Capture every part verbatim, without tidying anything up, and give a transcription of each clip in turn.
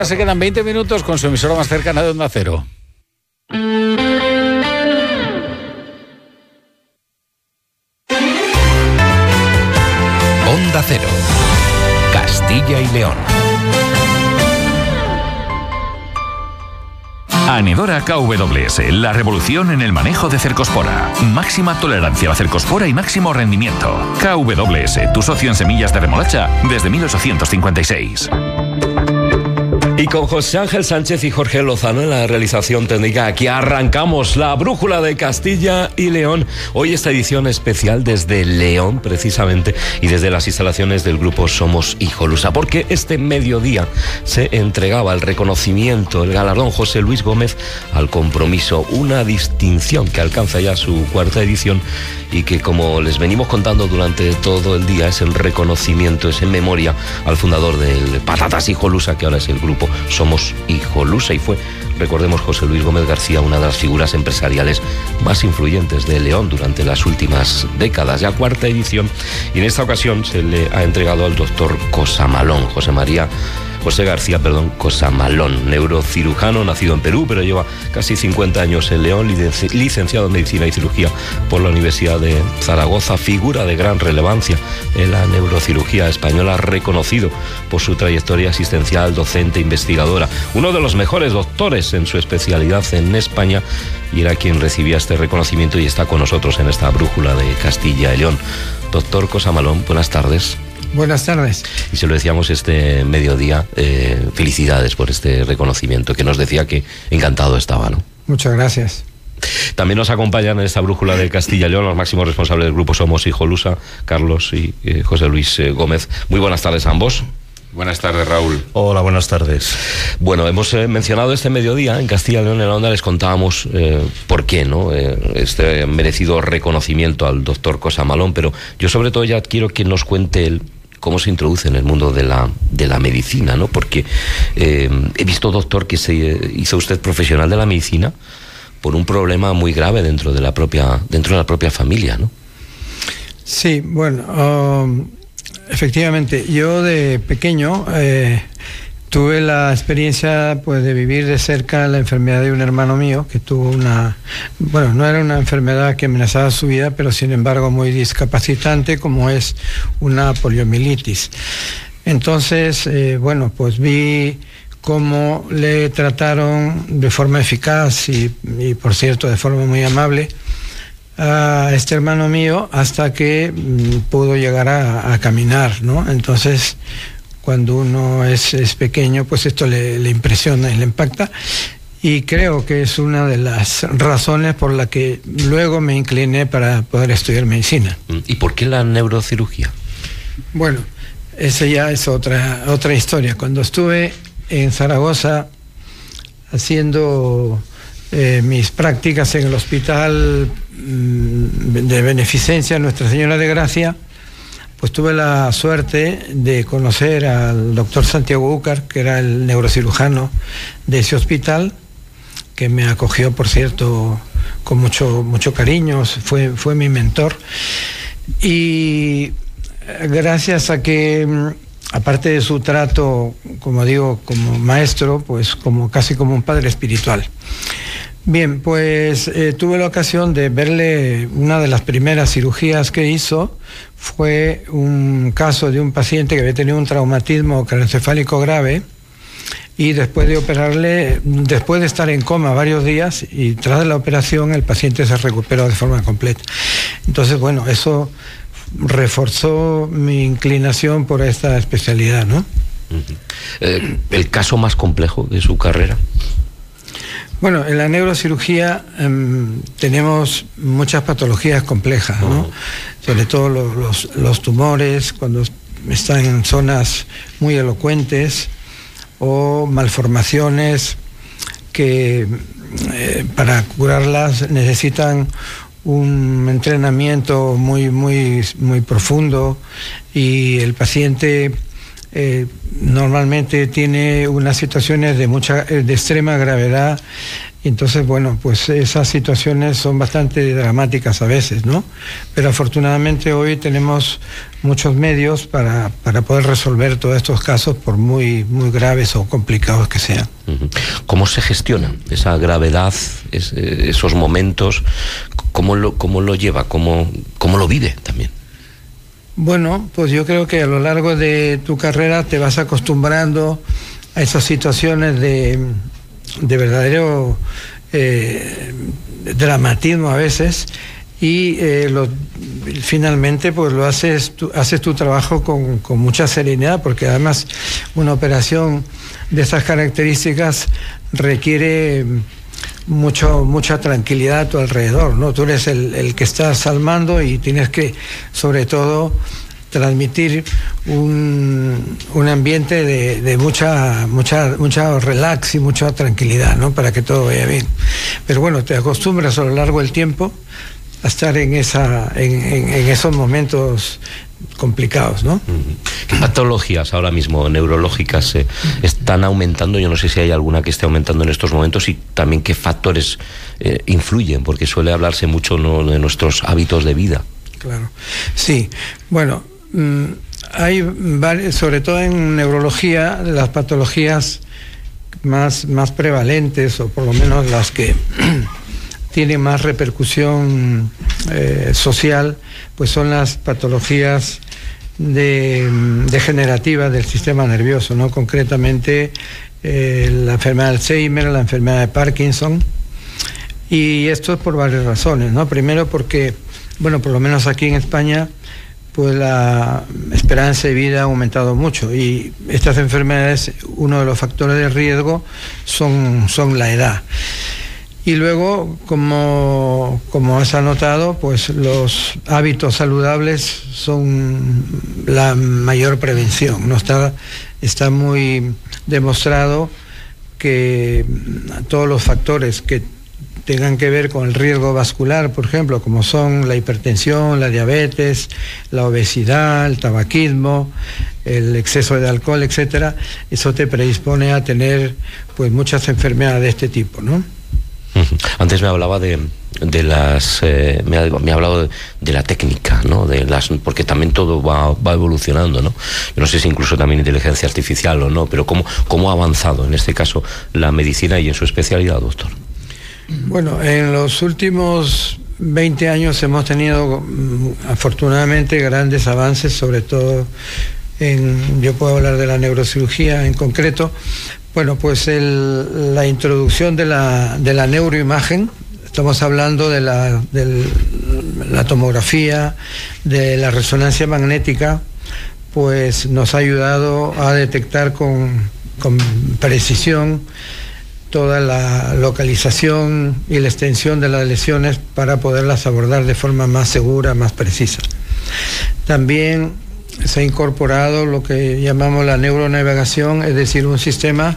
Se quedan veinte minutos con su emisora más cercana de Onda Cero. Onda Cero, Castilla y León. Anidora K W S, la revolución en el manejo de cercospora. Máxima tolerancia a la cercospora y máximo rendimiento. K W S, tu socio en semillas de remolacha desde mil ochocientos cincuenta y seis. Y con José Ángel Sánchez y Jorge Lozano en la realización técnica, aquí arrancamos la brújula de Castilla y León. Hoy esta edición especial desde León, precisamente, y desde las instalaciones del grupo Somos Hijolusa, porque este mediodía se entregaba el reconocimiento, el galardón José Luis Gómez al compromiso, una distinción que alcanza ya su cuarta edición y que, como les venimos contando durante todo el día, es el reconocimiento, es en memoria al fundador del Patatas Hijolusa, que ahora es el grupo Somos Hijolusa, y fue, recordemos, José Luis Gómez García, una de las figuras empresariales más influyentes de León durante las últimas décadas, ya cuarta edición, y en esta ocasión se le ha entregado al doctor Cosamalón, José María José García, perdón, Cosamalón, neurocirujano, nacido en Perú, pero lleva casi cincuenta años en León, licenciado en Medicina y Cirugía por la Universidad de Zaragoza, figura de gran relevancia en la neurocirugía española, reconocido por su trayectoria asistencial, docente, investigadora, uno de los mejores doctores en su especialidad en España, y era quien recibía este reconocimiento y está con nosotros en esta brújula de Castilla y León. Doctor Cosamalón, buenas tardes. Buenas tardes. Y se lo decíamos este mediodía, eh, felicidades por este reconocimiento, que nos decía que encantado estaba, ¿no? Muchas gracias. También nos acompañan en esta brújula de Castilla y León los máximos responsables del grupo Somos Hijolusa, Carlos y eh, José Luis eh, Gómez. Muy buenas tardes a ambos. Buenas tardes, Raúl. Hola, buenas tardes. Bueno, hemos eh, mencionado este mediodía en Castilla y León, en la Onda, les contábamos eh, por qué, ¿no? Eh, este merecido reconocimiento al doctor Cosamalón, pero yo sobre todo ya quiero que nos cuente él cómo se introduce en el mundo de la, de la medicina, ¿no? Porque eh, he visto, doctor, que se hizo usted profesional de la medicina por un problema muy grave dentro de la propia, dentro de la propia familia, ¿no? Sí, bueno, um, efectivamente, yo de pequeño eh, tuve la experiencia, pues, de vivir de cerca la enfermedad de un hermano mío que tuvo una, bueno, no era una enfermedad que amenazaba su vida, pero sin embargo muy discapacitante, como es una poliomielitis. Entonces, eh, bueno, pues vi cómo le trataron de forma eficaz y, y, por cierto, de forma muy amable a este hermano mío hasta que mm, pudo llegar a, a caminar, ¿no? Entonces, cuando uno es, es pequeño, pues esto le, le impresiona y le impacta, y creo que es una de las razones por la que luego me incliné para poder estudiar medicina. ¿Y por qué la neurocirugía? Bueno, esa ya es otra, otra historia. Cuando estuve en Zaragoza haciendo eh, mis prácticas en el hospital mm, de beneficencia Nuestra Señora de Gracia, pues tuve la suerte de conocer al doctor Santiago Úcar, que era el neurocirujano de ese hospital, que me acogió, por cierto, con mucho, mucho cariño, fue, fue mi mentor. Y gracias a que, aparte de su trato, como digo, como maestro, pues como casi como un padre espiritual. Bien, pues eh, tuve la ocasión de verle. Una de las primeras cirugías que hizo fue un caso de un paciente que había tenido un traumatismo craneoencefálico grave, y después de operarle, después de estar en coma varios días, y tras la operación el paciente se recuperó de forma completa. Entonces, bueno, eso reforzó mi inclinación por esta especialidad, ¿no? Uh-huh. Eh, ¿el caso más complejo de su carrera? Bueno, en la neurocirugía eh, tenemos muchas patologías complejas, ¿no? Uh-huh. Sobre todo los, los, los tumores, cuando están en zonas muy elocuentes, o malformaciones que eh, para curarlas necesitan un entrenamiento muy, muy, muy profundo, y el paciente Eh, normalmente tiene unas situaciones de mucha de extrema gravedad Y entonces, bueno, pues esas situaciones son bastante dramáticas a veces, ¿no? Pero afortunadamente hoy tenemos muchos medios para, para poder resolver todos estos casos, por muy, muy graves o complicados que sean. ¿Cómo se gestiona esa gravedad, es, esos momentos? ¿Cómo lo, cómo lo lleva? ¿Cómo, cómo lo vive también? Bueno, pues yo creo que a lo largo de tu carrera te vas acostumbrando a esas situaciones de... de verdadero eh, dramatismo a veces, y eh, lo, finalmente pues lo haces tu, haces tu trabajo con, con mucha serenidad, porque además una operación de esas características requiere mucho, mucha tranquilidad a tu alrededor, ¿no? Tú eres el, el que estás al mando y tienes que, sobre todo, transmitir un, un ambiente de, de mucha, mucha, mucha relax y mucha tranquilidad, ¿no? Para que todo vaya bien. Pero bueno, te acostumbras a lo largo del tiempo a estar en, esa, en, en, en esos momentos complicados, ¿no? ¿Qué patologías ahora mismo neurológicas eh, están aumentando? Yo no sé si hay alguna que esté aumentando en estos momentos, y también qué factores eh, influyen, porque suele hablarse mucho, ¿no?, de nuestros hábitos de vida. Claro, sí. Bueno, hay varios, sobre todo en neurología, las patologías más, más prevalentes, o por lo menos las que tienen más repercusión eh, social, pues son las patologías de, degenerativas del sistema nervioso, ¿no? Concretamente eh, la enfermedad de Alzheimer, la enfermedad de Parkinson, y esto es por varias razones, ¿no? Primero porque, bueno, por lo menos aquí en España, pues la esperanza de vida ha aumentado mucho, y estas enfermedades, uno de los factores de riesgo son, son la edad. Y luego, como, como has anotado, pues los hábitos saludables son la mayor prevención, ¿no? Está, está muy demostrado que todos los factores que tengan que ver con el riesgo vascular, por ejemplo, como son la hipertensión, la diabetes, la obesidad, el tabaquismo, el exceso de alcohol, etcétera, eso te predispone a tener pues muchas enfermedades de este tipo, ¿no? Antes me hablaba de, de las eh, me, ha, me ha hablado de, de la técnica, ¿no? De las, porque también todo va, va evolucionando, ¿no? Yo no sé si incluso también inteligencia artificial o no, pero cómo, cómo ha avanzado en este caso la medicina y en su especialidad, doctor. Bueno, en los últimos veinte años hemos tenido afortunadamente grandes avances, sobre todo en, yo puedo hablar de la neurocirugía en concreto. Bueno, pues el, la introducción de la, de la neuroimagen, estamos hablando de la, de la tomografía, de la resonancia magnética, pues nos ha ayudado a detectar con, con precisión toda la localización y la extensión de las lesiones para poderlas abordar de forma más segura, más precisa. También se ha incorporado lo que llamamos la neuronavegación, es decir, un sistema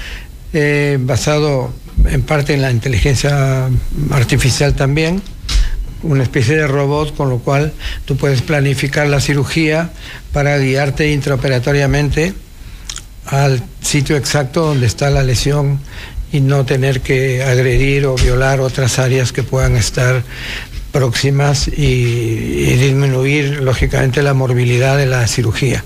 eh, basado en parte en la inteligencia artificial también, una especie de robot con lo cual tú puedes planificar la cirugía para guiarte intraoperatoriamente al sitio exacto donde está la lesión y no tener que agredir o violar otras áreas que puedan estar próximas y, y disminuir lógicamente la morbilidad de la cirugía.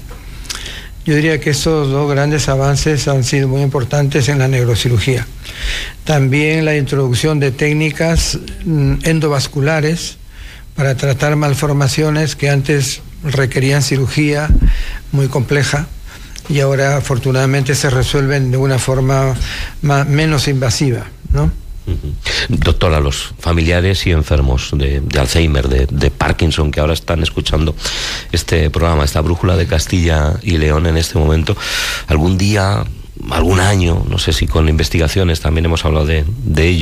Yo diría que estos dos grandes avances han sido muy importantes en la neurocirugía. También la introducción de técnicas endovasculares para tratar malformaciones que antes requerían cirugía muy compleja y ahora afortunadamente se resuelven de una forma más, menos invasiva, ¿no? Doctor, a los familiares y enfermos de, de Alzheimer, de, de Parkinson, que ahora están escuchando este programa, esta brújula de Castilla y León en este momento, algún día, algún año, no sé si con investigaciones también hemos hablado de, de ello,